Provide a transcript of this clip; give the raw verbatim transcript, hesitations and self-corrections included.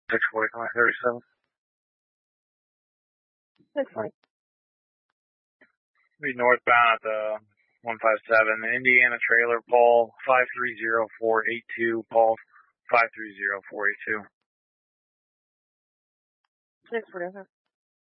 six forty-five thirty-seven. Six forty. Be northbound at the one five seven, Indiana trailer, Paul five three zero four eight two, Paul five three zero four eight two. six forty-five.